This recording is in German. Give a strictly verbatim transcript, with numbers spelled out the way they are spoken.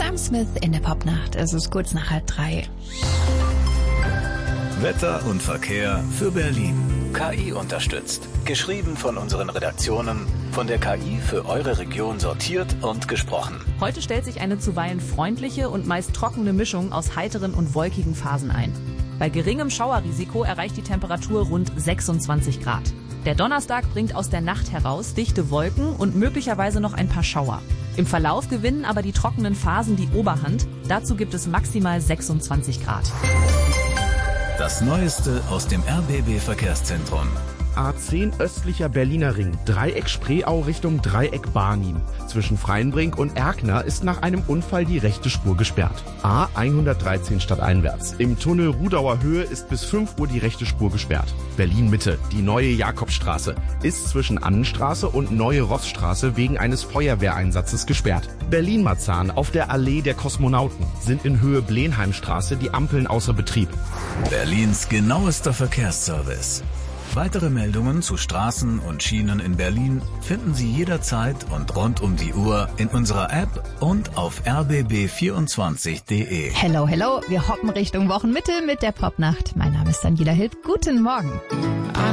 Sam Smith in der Popnacht. Es ist kurz nach halb drei. Wetter und Verkehr für Berlin. K I unterstützt. Geschrieben von unseren Redaktionen, von der K I für eure Region sortiert und gesprochen. Heute stellt sich eine zuweilen freundliche und meist trockene Mischung aus heiteren und wolkigen Phasen ein. Bei geringem Schauerrisiko erreicht die Temperatur rund sechsundzwanzig Grad. Der Donnerstag bringt aus der Nacht heraus dichte Wolken und möglicherweise noch ein paar Schauer. Im Verlauf gewinnen aber die trockenen Phasen die Oberhand. Dazu gibt es maximal sechsundzwanzig Grad. Das Neueste aus dem R B B Verkehrszentrum. A zehn östlicher Berliner Ring, Dreieck Spreeau Richtung Dreieck Barnim. Zwischen Freienbrink und Erkner ist nach einem Unfall die rechte Spur gesperrt. A hundertdreizehn stadteinwärts. Im Tunnel Rudauer Höhe ist bis fünf Uhr die rechte Spur gesperrt. Berlin Mitte, die neue Jakobstraße, ist zwischen Annenstraße und Neue Rossstraße wegen eines Feuerwehreinsatzes gesperrt. Berlin-Marzahn auf der Allee der Kosmonauten sind in Höhe Blenheimstraße die Ampeln außer Betrieb. Berlins genauester Verkehrsservice. Weitere Meldungen zu Straßen und Schienen in Berlin finden Sie jederzeit und rund um die Uhr in unserer App und auf r b b vierundzwanzig punkt d e. Hello, hello, wir hoppen Richtung Wochenmitte mit der Popnacht. Mein Name ist Daniela Hild. Guten Morgen.